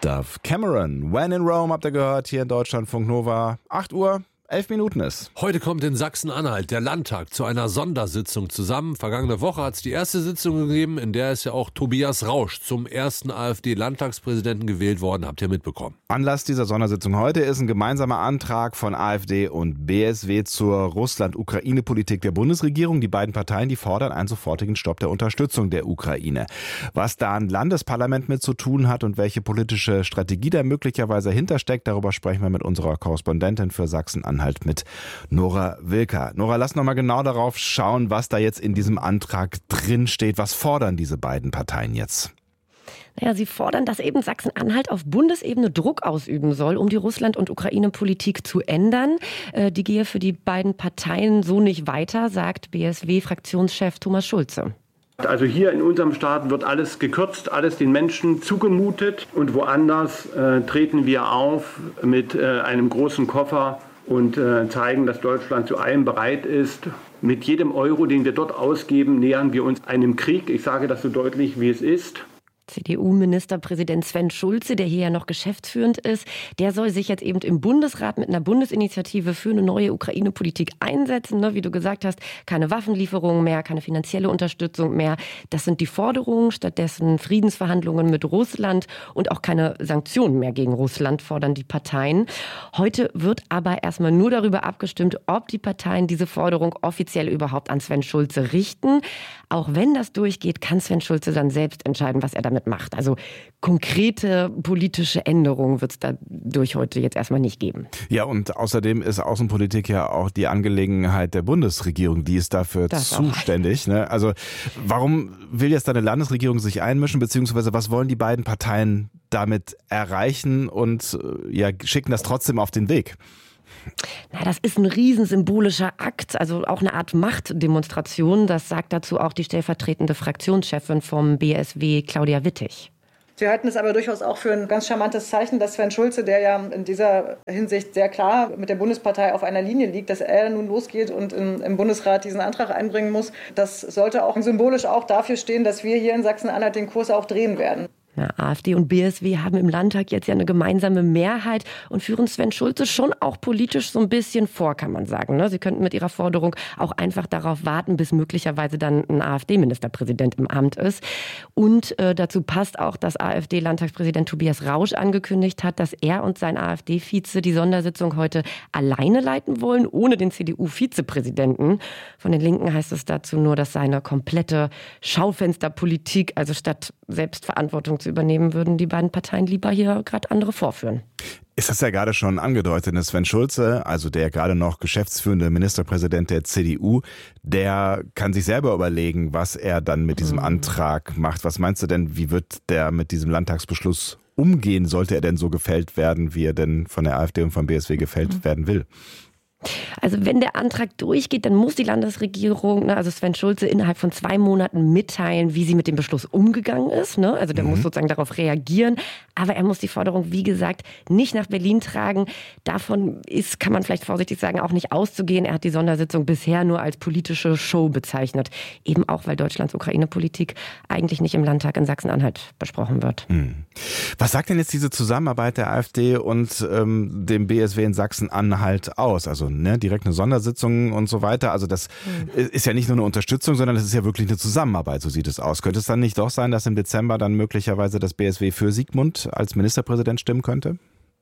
Dove Cameron. When in Rome habt ihr gehört, hier in Deutschlandfunk Nova. 8 Uhr. 11 Minuten ist. Heute kommt in Sachsen-Anhalt der Landtag zu einer Sondersitzung zusammen. Vergangene Woche hat es die erste Sitzung gegeben, in der ist ja auch Tobias Rausch zum ersten AfD-Landtagspräsidenten gewählt worden. Habt ihr mitbekommen? Anlass dieser Sondersitzung heute ist ein gemeinsamer Antrag von AfD und BSW zur Russland-Ukraine-Politik der Bundesregierung. Die beiden Parteien, die fordern einen sofortigen Stopp der Unterstützung der Ukraine. Was da ein Landesparlament mit zu tun hat und welche politische Strategie da möglicherweise hintersteckt, darüber sprechen wir mit unserer Korrespondentin für Sachsen-Anhalt, mit Nora Wilker. Nora, lass noch mal genau darauf schauen, was da jetzt in diesem Antrag drin steht. Was fordern diese beiden Parteien jetzt? Naja, sie fordern, dass eben Sachsen-Anhalt auf Bundesebene Druck ausüben soll, um die Russland- und Ukraine-Politik zu ändern. Die gehe für die beiden Parteien so nicht weiter, sagt BSW-Fraktionschef Thomas Schulze. Also hier in unserem Staat wird alles gekürzt, alles den Menschen zugemutet und woanders treten wir auf mit einem großen Koffer und zeigen, dass Deutschland zu allem bereit ist. Mit jedem Euro, den wir dort ausgeben, nähern wir uns einem Krieg. Ich sage das so deutlich, wie es ist. CDU-Ministerpräsident Sven Schulze, der hier ja noch geschäftsführend ist, der soll sich jetzt eben im Bundesrat mit einer Bundesinitiative für eine neue Ukraine-Politik einsetzen. Wie du gesagt hast, keine Waffenlieferungen mehr, keine finanzielle Unterstützung mehr. Das sind die Forderungen. Stattdessen Friedensverhandlungen mit Russland und auch keine Sanktionen mehr gegen Russland fordern die Parteien. Heute wird aber erstmal nur darüber abgestimmt, ob die Parteien diese Forderung offiziell überhaupt an Sven Schulze richten. Auch wenn das durchgeht, kann Sven Schulze dann selbst entscheiden, was er damit macht. Also konkrete politische Änderungen wird es dadurch heute jetzt erstmal nicht geben. Ja, und außerdem ist Außenpolitik ja auch die Angelegenheit der Bundesregierung, die ist dafür zuständig. Ne? Also warum will jetzt eine Landesregierung sich einmischen, beziehungsweise was wollen die beiden Parteien damit erreichen und schicken das trotzdem auf den Weg? Na, das ist ein riesensymbolischer Akt, also auch eine Art Machtdemonstration. Das sagt dazu auch die stellvertretende Fraktionschefin vom BSW, Claudia Wittig. Wir halten es aber durchaus auch für ein ganz charmantes Zeichen, dass Sven Schulze, der ja in dieser Hinsicht sehr klar mit der Bundespartei auf einer Linie liegt, dass er nun losgeht und im Bundesrat diesen Antrag einbringen muss. Das sollte auch symbolisch auch dafür stehen, dass wir hier in Sachsen-Anhalt den Kurs auch drehen werden. AfD und BSW haben im Landtag jetzt ja eine gemeinsame Mehrheit und führen Sven Schulze schon auch politisch so ein bisschen vor, kann man sagen. Sie könnten mit ihrer Forderung auch einfach darauf warten, bis möglicherweise dann ein AfD-Ministerpräsident im Amt ist. Und dazu passt auch, dass AfD-Landtagspräsident Tobias Rausch angekündigt hat, dass er und sein AfD-Vize die Sondersitzung heute alleine leiten wollen, ohne den CDU-Vizepräsidenten. Von den Linken heißt es dazu nur, dass seine komplette Schaufensterpolitik, also statt Selbstverantwortung zu übernehmen, würden die beiden Parteien lieber hier gerade andere vorführen. Ist das ja gerade schon angedeutet, Sven Schulze, also der gerade noch geschäftsführende Ministerpräsident der CDU, der kann sich selber überlegen, was er dann mit diesem Antrag macht. Was meinst du denn, wie wird der mit diesem Landtagsbeschluss umgehen? Sollte er denn so gefällt werden, wie er denn von der AfD und vom BSW gefällt werden will? Also wenn der Antrag durchgeht, dann muss die Landesregierung, also Sven Schulze, innerhalb von 2 Monaten mitteilen, wie sie mit dem Beschluss umgegangen ist. Also der muss sozusagen darauf reagieren. Aber er muss die Forderung, wie gesagt, nicht nach Berlin tragen. Davon ist, kann man vielleicht vorsichtig sagen, auch nicht auszugehen. Er hat die Sondersitzung bisher nur als politische Show bezeichnet. Eben auch, weil Deutschlands Ukraine-Politik eigentlich nicht im Landtag in Sachsen-Anhalt besprochen wird. Was sagt denn jetzt diese Zusammenarbeit der AfD und dem BSW in Sachsen-Anhalt aus? Also direkt eine Sondersitzung und so weiter. Also das ist ja nicht nur eine Unterstützung, sondern das ist ja wirklich eine Zusammenarbeit, so sieht es aus. Könnte es dann nicht doch sein, dass im Dezember dann möglicherweise das BSW für Sigmund als Ministerpräsident stimmen könnte?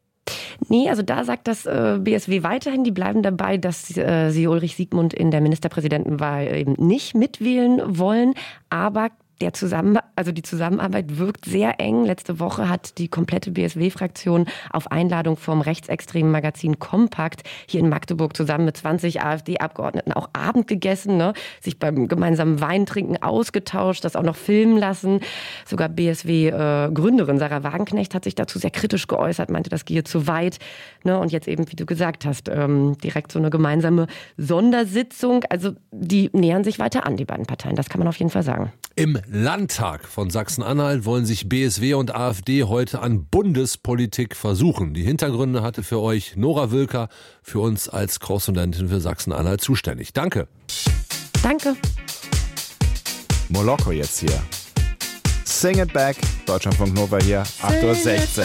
Nee, also da sagt das BSW weiterhin, die bleiben dabei, dass sie Ulrich Sigmund in der Ministerpräsidentenwahl eben nicht mitwählen wollen, aber die Zusammenarbeit wirkt sehr eng. Letzte Woche hat die komplette BSW-Fraktion auf Einladung vom rechtsextremen Magazin Kompakt hier in Magdeburg zusammen mit 20 AfD-Abgeordneten auch Abend gegessen, sich beim gemeinsamen Weintrinken ausgetauscht, das auch noch filmen lassen. Sogar BSW-Gründerin Sarah Wagenknecht hat sich dazu sehr kritisch geäußert, meinte, das gehe zu weit. Und jetzt eben, wie du gesagt hast, direkt so eine gemeinsame Sondersitzung. Also die nähern sich weiter an, die beiden Parteien. Das kann man auf jeden Fall sagen. Im Landtag von Sachsen-Anhalt wollen sich BSW und AfD heute an Bundespolitik versuchen. Die Hintergründe hatte für euch Nora Wilker, für uns als Korrespondentin für Sachsen-Anhalt zuständig. Danke. Danke. Moloko jetzt hier. Sing it back. Deutschlandfunk Nova hier, 8:16 Uhr.